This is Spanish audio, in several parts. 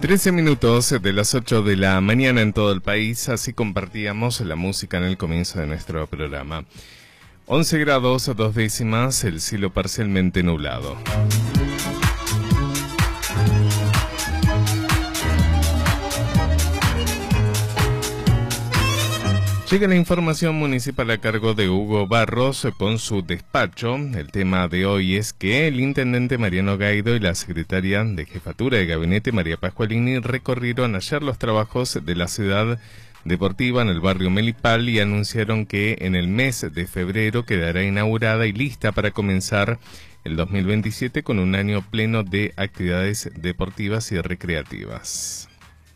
13 minutos de las 8 de la mañana en todo el país, así compartíamos la música en el comienzo de nuestro programa. 11 grados 2 décimas, el cielo parcialmente nublado. Llega la información municipal a cargo de Hugo Barros con su despacho. El tema de hoy es que el intendente Mariano Gaido y la secretaria de Jefatura de Gabinete María Pascualini recorrieron ayer los trabajos de la ciudad deportiva en el barrio Melipal y anunciaron que en el mes de febrero quedará inaugurada y lista para comenzar el 2027 con un año pleno de actividades deportivas y recreativas.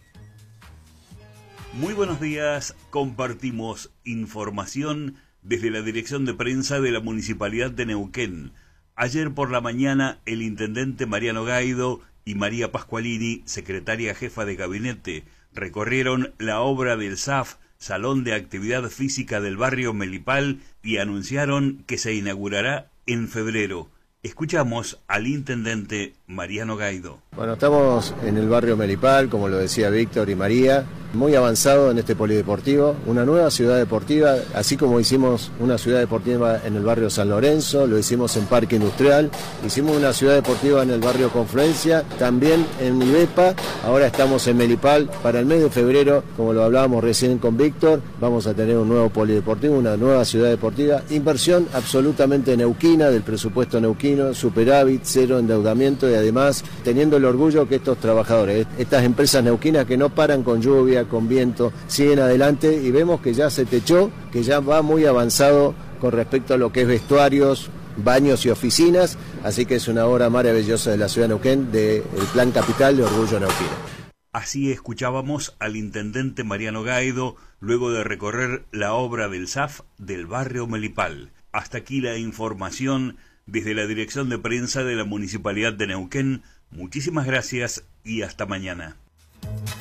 Muy buenos días, compartimos información desde la dirección de prensa de la Municipalidad de Neuquén. Ayer por la mañana el intendente Mariano Gaido y María Pascualini, secretaria jefa de gabinete, recorrieron la obra del SAF, Salón de Actividad Física del barrio Melipal, y anunciaron que se inaugurará en febrero. Escuchamos al intendente Mariano Gaido. Bueno, estamos en el barrio Melipal, como lo decía Víctor y María, muy avanzado en este polideportivo, una nueva ciudad deportiva, así como hicimos una ciudad deportiva en el barrio San Lorenzo, lo hicimos en Parque Industrial, hicimos una ciudad deportiva en el barrio Confluencia, también en Ibepa, ahora estamos en Melipal. Para el mes de febrero, como lo hablábamos recién con Víctor, vamos a tener un nuevo polideportivo, una nueva ciudad deportiva, inversión absolutamente neuquina, del presupuesto neuquino, superávit, cero endeudamiento y además teniendo el orgullo que estos trabajadores, estas empresas neuquinas que no paran con lluvia, con viento, siguen adelante y vemos que ya se techó, que ya va muy avanzado con respecto a lo que es vestuarios, baños y oficinas, así que es una obra maravillosa de la ciudad de Neuquén, del Plan Capital de Orgullo Neuquino. Así escuchábamos al intendente Mariano Gaido luego de recorrer la obra del SAF del barrio Melipal. Hasta aquí la información desde la dirección de prensa de la Municipalidad de Neuquén. Muchísimas gracias y hasta mañana.